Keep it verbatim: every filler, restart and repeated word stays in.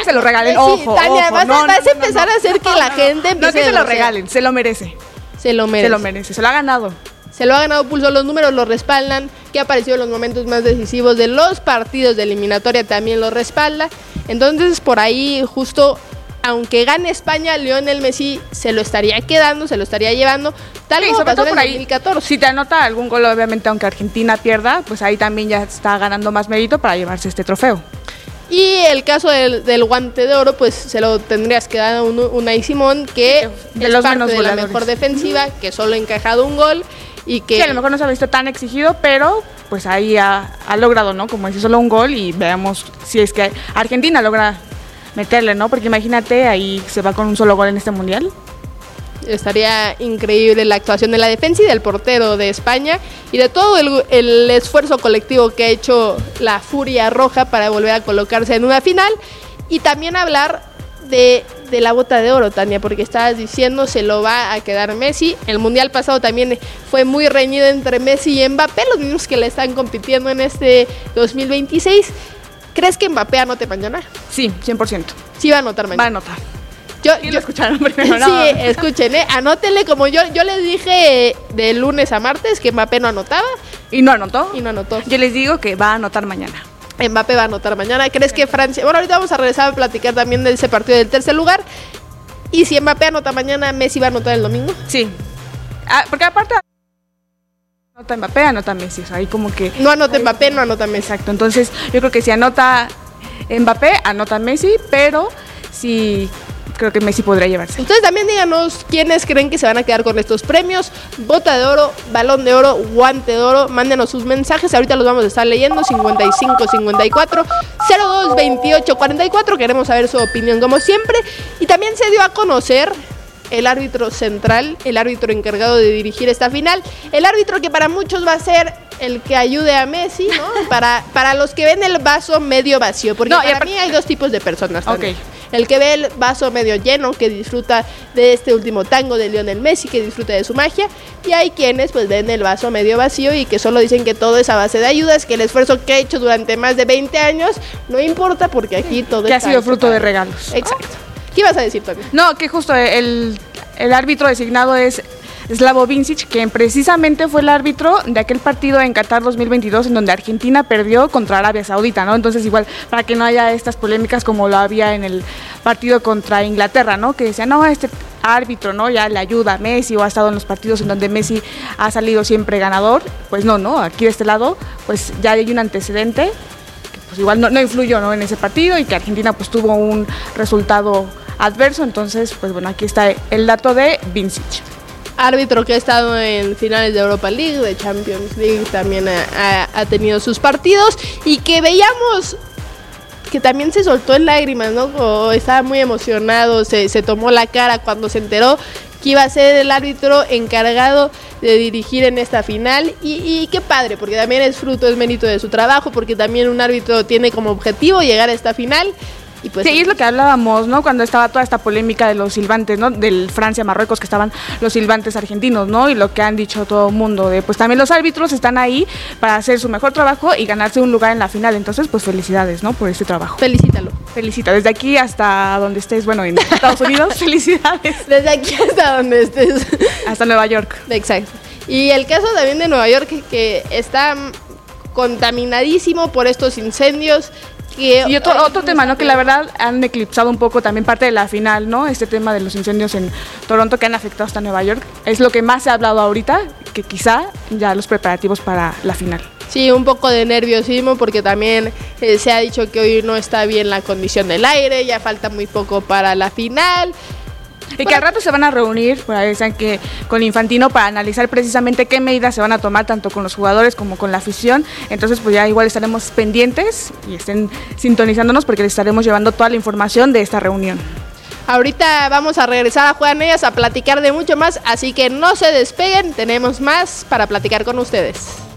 se lo regalen, sí, ojo, Tania, ojo. vas, No, vas no, a empezar no, no, a hacer que no, la no, gente empiece No, que se a lo desear. regalen, se lo merece. Se lo merece. Se lo merece, se lo ha ganado. Se lo ha ganado pulso, los números lo respaldan, que ha aparecido en los momentos más decisivos de los partidos de eliminatoria también lo respalda. Entonces, por ahí, justo, aunque gane España, Lionel Messi se lo estaría quedando, se lo estaría llevando, tal Sí, como sobre pasó todo en por el ahí, dos mil catorce. si te anota algún gol, obviamente, aunque Argentina pierda, pues ahí también ya está ganando más mérito para llevarse este trofeo. Y el caso del, del guante de oro, pues se lo tendrías que dar a un, Unai Simón, que De es los parte menos de la goleadores. mejor defensiva, que solo ha encajado un gol y que... Sí, a lo mejor no se ha visto tan exigido, pero pues ahí ha, ha logrado, ¿no? Como dice, solo un gol y veamos si es que Argentina logra meterle, ¿no? Porque imagínate, ahí se va con un solo gol en este mundial. Estaría increíble la actuación de la defensa y del portero de España y de todo el, el esfuerzo colectivo que ha hecho la Furia Roja para volver a colocarse en una final. Y también hablar de, de la bota de oro, Tania, porque estabas diciendo se lo va a quedar Messi. El mundial pasado también fue muy reñido entre Messi y Mbappé, los mismos que le están compitiendo en este dos mil veintiséis. ¿Crees que Mbappé anote mañana? Sí, cien por ciento. Sí va a anotar mañana. Va a anotar. Yo, ¿Quién yo, lo escucharon primero? No. Sí, escuchen, ¿eh? Anótenle, como yo, yo les dije de lunes a martes que Mbappé no anotaba ¿Y no anotó? y no anotó. Yo les digo que va a anotar mañana. Mbappé va a anotar mañana. ¿Crees que Francia...? Bueno, ahorita vamos a regresar a platicar también de ese partido del tercer lugar. Y si Mbappé anota mañana, ¿Messi va a anotar el domingo? Sí. Ah, porque aparte anota Mbappé, anota Messi. O sea, ahí como que... No anota Mbappé, no anota Messi. Exacto. Entonces, yo creo que si anota Mbappé, anota Messi, pero sí creo que Messi podría llevarse. Ustedes también díganos quiénes creen que se van a quedar con estos premios. Bota de oro, balón de oro, guante de oro. Mándenos sus mensajes, ahorita los vamos a estar leyendo. cincuenta y cinco cincuenta y cuatro cero dos veintiocho cuarenta y cuatro. Queremos saber su opinión como siempre. Y también se dio a conocer el árbitro central, el árbitro encargado de dirigir esta final. El árbitro que para muchos va a ser el que ayude a Messi, ¿no? Para, para los que ven el vaso medio vacío. Porque No, y para aparte- mí hay dos tipos de personas también. Ok. El que ve el vaso medio lleno, que disfruta de este último tango de Lionel Messi, que disfruta de su magia. Y hay quienes pues ven el vaso medio vacío y que solo dicen que todo es a base de ayudas, que el esfuerzo que ha hecho durante más de veinte años no importa porque aquí todo Que ha está sido fruto hecho de para- regalos. Exacto. ¿Qué ibas a decir también? No, que justo el, el árbitro designado es Slavo Vincic, quien precisamente fue el árbitro de aquel partido en Qatar dos mil veintidós en donde Argentina perdió contra Arabia Saudita, ¿no? Entonces igual, para que no haya estas polémicas como lo había en el partido contra Inglaterra, ¿no? Que decían, no, este árbitro, ¿no? Ya le ayuda a Messi o ha estado en los partidos en donde Messi ha salido siempre ganador. Pues no, ¿no? Aquí de este lado, pues ya hay un antecedente que pues igual no, no influyó, ¿no? En ese partido y que Argentina pues tuvo un resultado adverso. Entonces, pues bueno, aquí está el dato de Vincic. Árbitro que ha estado en finales de Europa League, de Champions League, también ha, ha- ha tenido sus partidos y que veíamos que también se soltó en lágrimas, ¿no? O estaba muy emocionado, se, se tomó la cara cuando se enteró que iba a ser el árbitro encargado de dirigir en esta final y, y qué padre, porque también es fruto, es mérito de su trabajo, porque también un árbitro tiene como objetivo llegar a esta final. Y pues, Sí, es lo que hablábamos, ¿no? Cuando estaba toda esta polémica de los silbantes, ¿no? Del Francia-Marruecos, que estaban los silbantes argentinos, ¿no? Y lo que han dicho todo el mundo, de pues también los árbitros están ahí para hacer su mejor trabajo y ganarse un lugar en la final. Entonces, pues felicidades, ¿no? Por este trabajo. felicítalo. Felicita, desde aquí hasta donde estés, bueno, en Estados Unidos, felicidades. Desde aquí hasta donde estés. Hasta Nueva York. Exacto. Y el caso también de Nueva York, que, que está contaminadísimo por estos incendios. Que Y otro, otro tema, ¿no? Que la verdad han eclipsado un poco también parte de la final, ¿no? Este tema de los incendios en Toronto que han afectado hasta Nueva York. Es lo que más se ha hablado ahorita, que quizá ya los preparativos para la final. Sí, un poco de nerviosismo porque también eh, se ha dicho que hoy no está bien la condición del aire, ya falta muy poco para la final. Y que al rato se van a reunir, por ahí dicen que con Infantino para analizar precisamente qué medidas se van a tomar tanto con los jugadores como con la afición. Entonces pues ya igual estaremos pendientes y estén sintonizándonos porque les estaremos llevando toda la información de esta reunión. Ahorita vamos a regresar a Juegan Ellas a platicar de mucho más, así que no se despeguen, tenemos más para platicar con ustedes.